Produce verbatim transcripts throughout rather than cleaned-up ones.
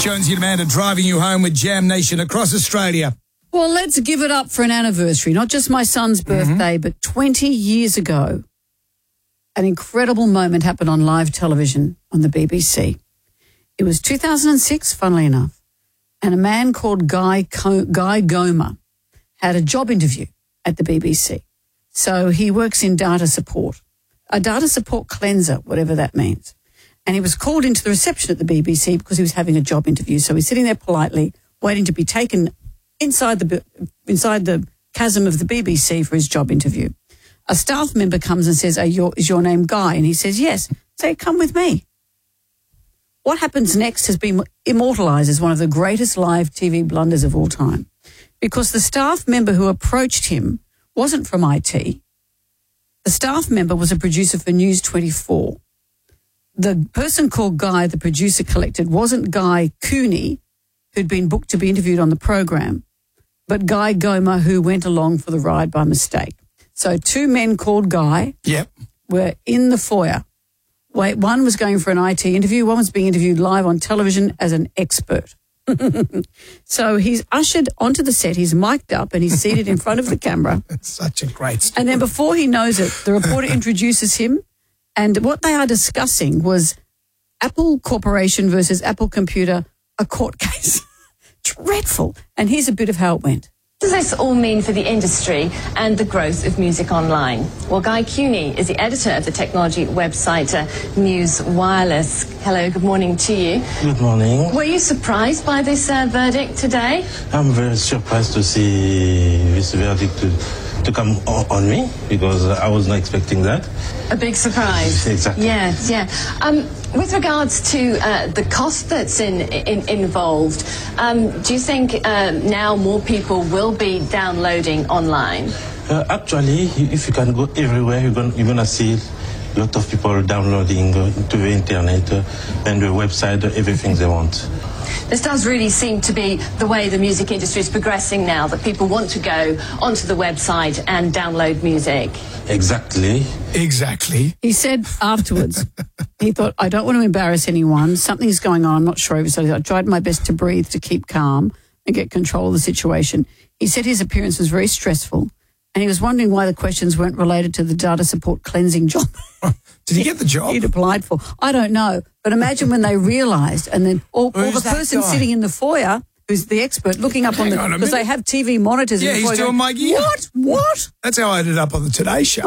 Jonesy and Amanda driving you home with Jam Nation across Australia. Well, let's give it up for an anniversary, not just my son's birthday, mm-hmm. but twenty years ago, an incredible moment happened on live television on the B B C. It was two thousand six, funnily enough, and a man called Guy Co- Guy Goma had a job interview at the B B C. So he works in data support, a data support cleanser, whatever that means. And he was called into the reception at the B B C because he was having a job interview. So he's sitting there politely, waiting to be taken inside the inside the chasm of the B B C for his job interview. A staff member comes and says, Are your, is your name Guy? And he says, yes. Say, come with me. What happens next has been immortalised as one of the greatest live T V blunders of all time, because the staff member who approached him wasn't from I T. The staff member was a producer for News twenty-four. The person called Guy, the producer collected, wasn't Guy Cooney, who'd been booked to be interviewed on the program, but Guy Goma, who went along for the ride by mistake. So two men called Guy yep. were in the foyer. Wait, one was going for an I T interview, one was being interviewed live on television as an expert. So he's ushered onto the set, he's mic'd up and he's seated in front of the camera. It's such a great story. And then before he knows it, the reporter introduces him, and what they are discussing was Apple Corporation versus Apple Computer, a court case. Dreadful. And here's a bit of how it went. What does this all mean for the industry and the growth of music online? Well, Guy Cooney is the editor of the technology website uh, News Wireless. Hello, good morning to you. Good morning. Were you surprised by this uh, verdict today? I'm very surprised to see this verdict to, to come on, on me, because I was not expecting that. A big surprise. Exactly. Yes, yeah. Um, with regards to uh, the cost that's in, in, involved, um, do you think uh, now more people will be downloading online? Uh, actually, if you can go everywhere, you're going you're gonna see a lot of people downloading uh, to the internet uh, and the website, uh, everything they want. This does really seem to be the way the music industry is progressing now, that people want to go onto the website and download music. Exactly. Exactly. He said afterwards, he thought, I don't want to embarrass anyone. Something's going on. I'm not sure. So I tried my best to breathe, to keep calm and get control of the situation. He said his appearance was very stressful and he was wondering why the questions weren't related to the data support cleansing job. Did he get the job? He'd applied for. I don't know. But imagine when they realised, and then all, all the person guy? sitting in the foyer, who's the expert, looking up Hang on the, because they have T V monitors. Yeah, in the he's foyer doing going, my gear. What? What? That's how I ended up on the Today Show.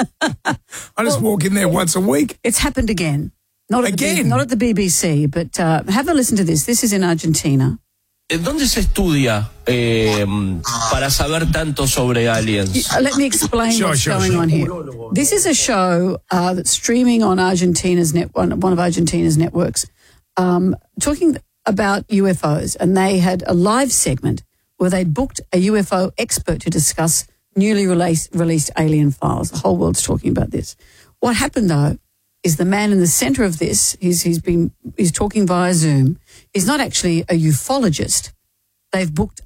I just walk in there once a week. It's happened again. Not at Again? The, not at the B B C, but uh, have a listen to this. This is in Argentina. ¿Dónde se estudia eh, para saber tanto sobre aliens? Uh, Let me explain Sure, what's sure, going sure. on here. This is a show uh, that's streaming on Argentina's net, one, one of Argentina's networks, um, talking about U F Os, and they had a live segment where they'd booked a U F O expert to discuss newly released, released alien files. The whole world's talking about this. What happened, though, is the man in the centre of this, he's, he's been he's talking via Zoom, he's not actually a ufologist. They've booked